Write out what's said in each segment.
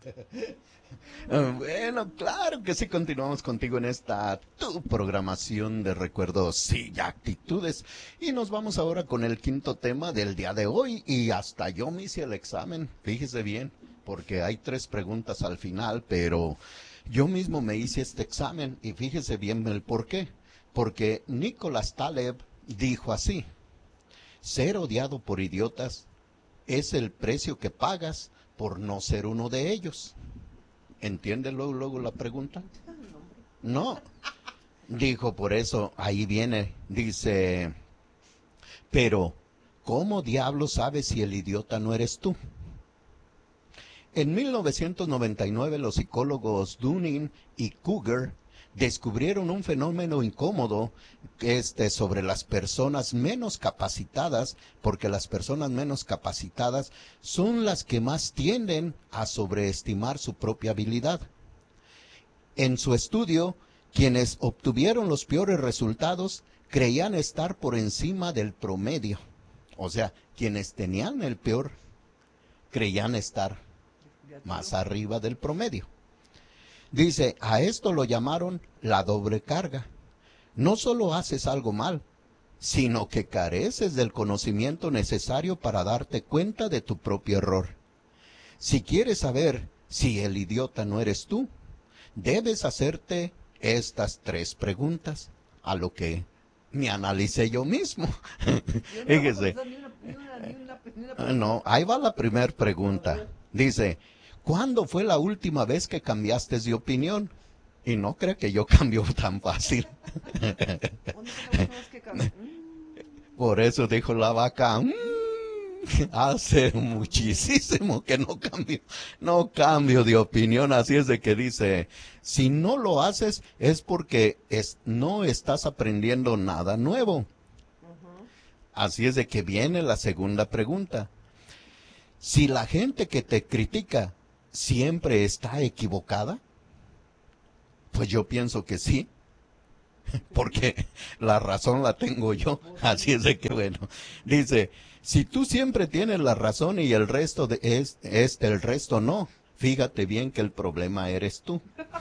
Bueno, claro que sí, continuamos contigo en esta tu programación de recuerdos y actitudes. Y nos vamos ahora con el quinto tema del día de hoy. Y hasta yo me hice el examen, fíjese bien, porque hay tres preguntas al final, pero yo mismo me hice este examen y fíjese bien el por qué. Porque Nicolás Taleb dijo así: ser odiado por idiotas es el precio que pagas por no ser uno de ellos. ¿Entiende luego la pregunta? No. Dijo, por eso, ahí viene, dice, pero, ¿cómo diablos sabes si el idiota no eres tú? En 1999 los psicólogos Dunning y Cougar descubrieron un fenómeno incómodo sobre las personas menos capacitadas, porque las personas menos capacitadas son las que más tienden a sobreestimar su propia habilidad. En su estudio, quienes obtuvieron los peores resultados creían estar por encima del promedio. O sea, quienes tenían el peor creían estar más arriba del promedio. Dice, a esto lo llamaron la doble carga. No solo haces algo mal, sino que careces del conocimiento necesario para darte cuenta de tu propio error. Si quieres saber si el idiota no eres tú, debes hacerte estas tres preguntas, a lo que me analicé yo mismo. Fíjese. No, ahí va la primera pregunta. Dice, ¿cuándo fue la última vez que cambiaste de opinión? Y no creo que yo cambio tan fácil. Por eso dijo la vaca, hace muchísimo que no cambio de opinión. Así es de que dice, si no lo haces es porque no estás aprendiendo nada nuevo. Así es de que viene la segunda pregunta. Si la gente que te critica siempre está equivocada, pues yo pienso que sí, porque la razón la tengo yo. Así es de que bueno, dice, si tú siempre tienes la razón y el resto el resto no, fíjate bien que el problema eres tú.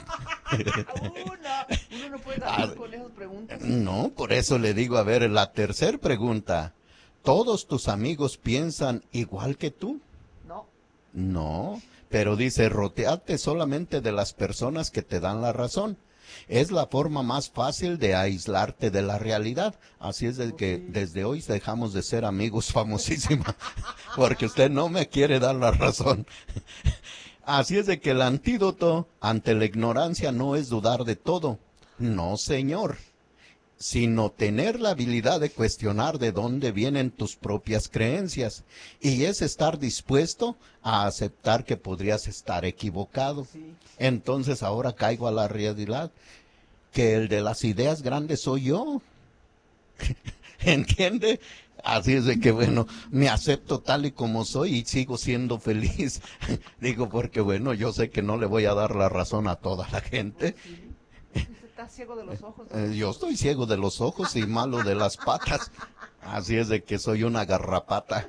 Uno no puede dar con esas preguntas. No, por eso le digo, a ver, la tercera pregunta. ¿Todos tus amigos piensan igual que tú? No. No, pero dice, rodeate solamente de las personas que te dan la razón. Es la forma más fácil de aislarte de la realidad. Así es de que desde hoy dejamos de ser amigos famosísima, porque usted no me quiere dar la razón. Así es de que el antídoto ante la ignorancia no es dudar de todo. No, señor, sino tener la habilidad de cuestionar de dónde vienen tus propias creencias, y es estar dispuesto a aceptar que podrías estar equivocado. Sí. Entonces ahora caigo a la realidad, que el de las ideas grandes soy yo. ¿Entiende? Así es de que bueno, me acepto tal y como soy y sigo siendo feliz. Digo, porque bueno, yo sé que no le voy a dar la razón a toda la gente. Usted está ciego de los ojos. Yo estoy ciego de los ojos y malo de las patas. Así es de que soy una garrapata.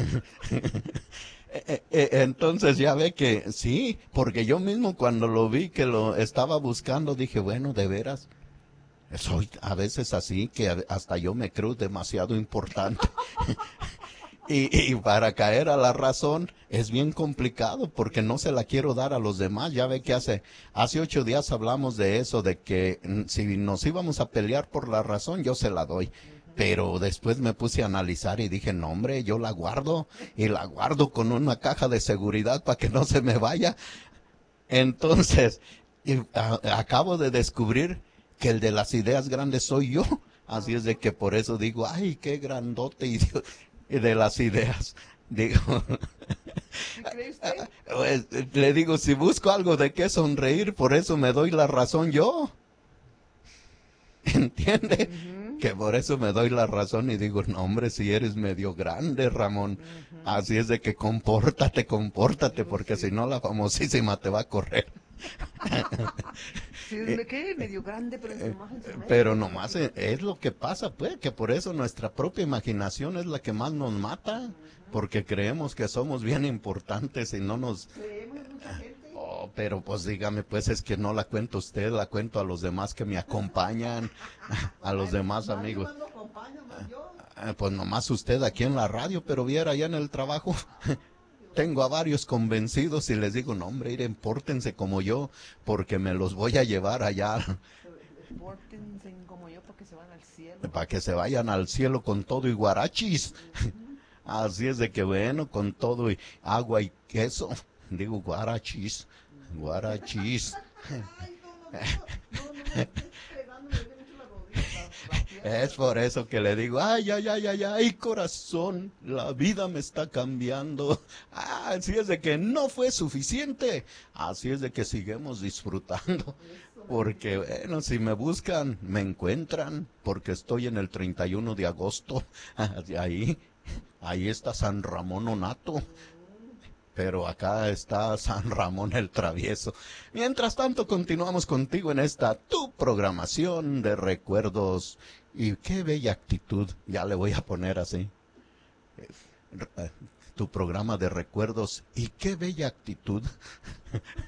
Entonces ya ve que sí, porque yo mismo cuando lo vi que lo estaba buscando dije, bueno, de veras, soy a veces así que hasta yo me creo demasiado importante. Y para caer a la razón es bien complicado porque no se la quiero dar a los demás. Ya ve que hace 8 días hablamos de eso, de que si nos íbamos a pelear por la razón, yo se la doy. Pero después me puse a analizar y dije, no hombre, yo la guardo y la guardo con una caja de seguridad para que no se me vaya. Entonces, acabo de descubrir que el de las ideas grandes soy yo. Así es de que por eso digo, ay, qué grandote y de las ideas. Digo, ¿Qué cree usted? pues, le digo, si busco algo de qué sonreír, por eso me doy la razón yo. ¿Entiende? Que por eso me doy la razón y digo, no hombre, si eres medio grande, Ramón. Así es de que compórtate, porque si no la famosísima te va a correr. Sí, ¿de qué? Medio grande, pero nomás en su mente. Pero nomás es lo que pasa, pues, que por eso nuestra propia imaginación es la que más nos mata, porque creemos que somos bien importantes y no nos... Creemos en mucha gente. pero pues dígame, pues es que no la cuento a usted, la cuento a los demás que me acompañan, a los demás amigos. Nadie más lo acompaña, más yo. Pues nomás usted aquí en la radio, pero viera allá en el trabajo. Tengo a varios convencidos y les digo, no hombre, miren, pórtense como yo, porque me los voy a llevar allá, Pórtense como yo para que se van al cielo. para que se vayan al cielo con todo y guarachis. Así es de que bueno, con todo y agua y queso, digo guarachis, guarachis. Ay, no me estés pegando, me duele mucho la rodilla, la pierna. Es por eso que le digo, ay, ay, ay, ay, ay, corazón, la vida me está cambiando. Así es de que no fue suficiente. Así es de que seguimos disfrutando. Porque, bueno, si me buscan, me encuentran. Porque estoy en el 31 de agosto. Ahí está San Ramón Onato. Pero acá está San Ramón el Travieso. Mientras tanto, continuamos contigo en esta tu programación de recuerdos. Y qué bella actitud, ya le voy a poner así. Tu programa de recuerdos y qué bella actitud.